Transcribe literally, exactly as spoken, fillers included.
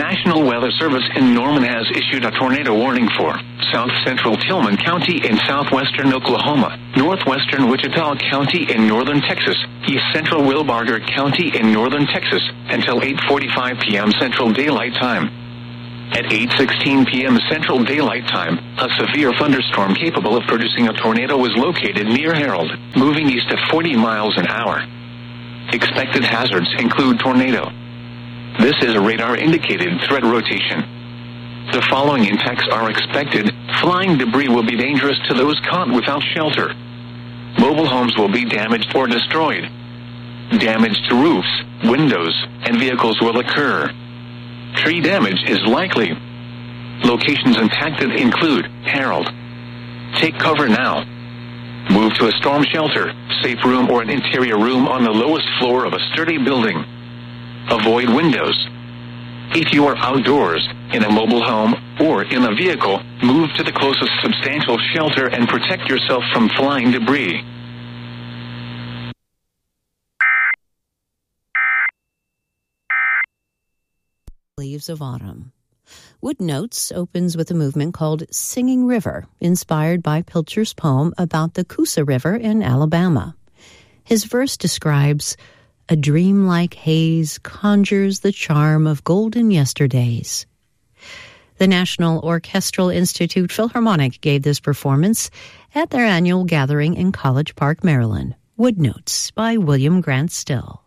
National Weather Service in Norman has issued a tornado warning for south central Tillman County in southwestern Oklahoma, northwestern Wichita County in northern Texas, east central Wilbarger County in northern Texas until eight forty-five p.m. Central Daylight Time. At eight sixteen p.m. Central Daylight Time, a severe thunderstorm capable of producing a tornado was located near Harold, moving east at forty miles an hour. Expected hazards include tornado. This is a radar-indicated threat rotation. The following impacts are expected. Flying debris will be dangerous to those caught without shelter. Mobile homes will be damaged or destroyed. Damage to roofs, windows, and vehicles will occur. Tree damage is likely. Locations impacted include Harold. Take cover now. Move to a storm shelter, safe room, or an interior room on the lowest floor of a sturdy building. Avoid windows. If you are outdoors, in a mobile home, or in a vehicle, move to the closest substantial shelter and protect yourself from flying debris. Leaves of Autumn. Woodnotes opens with a movement called Singing River, inspired by Pilcher's poem about the Coosa River in Alabama. His verse describes a dreamlike haze conjures the charm of golden yesterdays. The National Orchestral Institute Philharmonic gave this performance at their annual gathering in College Park, Maryland. Woodnotes by William Grant Still.